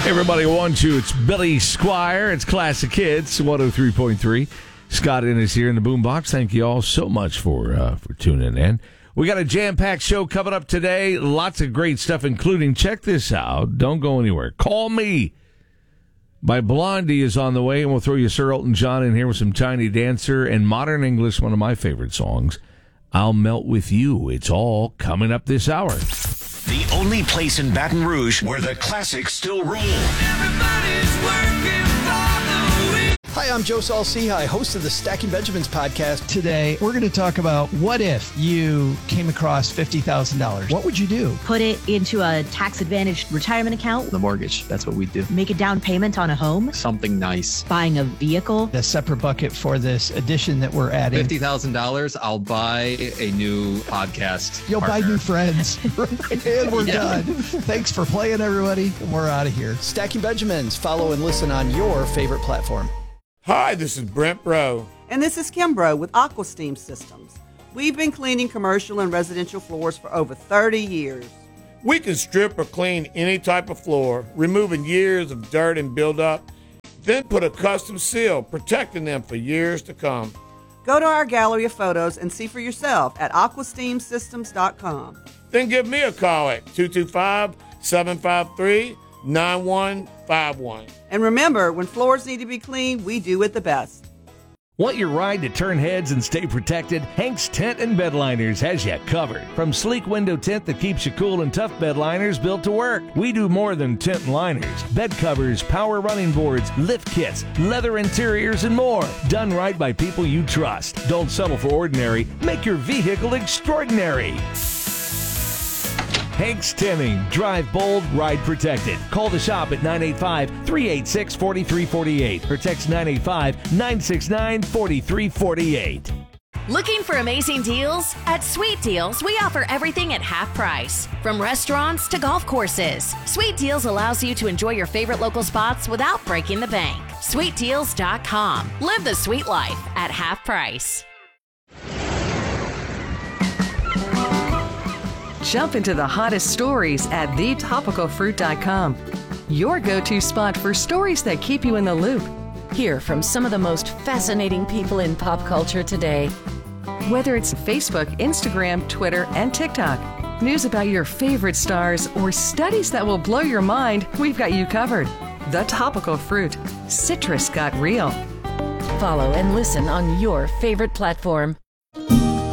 Everybody wants you. It's Billy Squire. It's Classic Hits, 103.3. Scott Innes here in the boombox. Thank you all so much for tuning in. We got a jam-packed show coming up today. Lots of great stuff, including, check this out, don't go anywhere, Call Me by Blondie is on the way, and we'll throw you Sir Elton John in here with some Tiny Dancer and Modern English, one of my favorite songs, I'll Melt With You. It's all coming up this hour. The only place in Baton Rouge where the classics still roll. Everybody's working for the week. Hi, I'm Joe Saul-Sehy, host of the Stacking Benjamins podcast. Today, we're going to talk about what if you came across $50,000. What would you do? Put it into a tax-advantaged retirement account. The mortgage, that's what we do. Make a down payment on a home. Something nice. Buying a vehicle. A separate bucket for this addition that we're adding. $50,000, I'll buy a new podcast. You'll partner. buy new friends. And we're done. Thanks for playing, everybody. We're out of here. Stacking Benjamins. Follow and listen on your favorite platform. Hi, this is Brent Bro. And this is Kim Bro with AquaSteam Systems. We've been cleaning commercial and residential floors for over 30 years. We can strip or clean any type of floor, removing years of dirt and buildup, then put a custom seal, protecting them for years to come. Go to our gallery of photos and see for yourself at aquasteamsystems.com. Then give me a call at 225-753-9151. And remember, when floors need to be cleaned, we do it the best. Want your ride to turn heads and stay protected? Hank's Tent and Bedliners has you covered. From sleek window tint that keeps you cool and tough bedliners built to work. We do more than tent and liners. Bed covers, power running boards, lift kits, leather interiors, and more. Done right by people you trust. Don't settle for ordinary. Make your vehicle extraordinary. Hank's Tinning. Drive bold, ride protected. Call the shop at 985-386-4348 or text 985-969-4348. Looking for amazing deals? At Sweet Deals, we offer everything at half price. From restaurants to golf courses, Sweet Deals allows you to enjoy your favorite local spots without breaking the bank. SweetDeals.com. Live the sweet life at half price. Jump into the hottest stories at thetopicalfruit.com. Your go-to spot for stories that keep you in the loop. Hear from some of the most fascinating people in pop culture today. Whether it's Facebook, Instagram, Twitter, and TikTok, news about your favorite stars, or studies that will blow your mind, we've got you covered. The Topical Fruit. Citrus got real. Follow and listen on your favorite platform.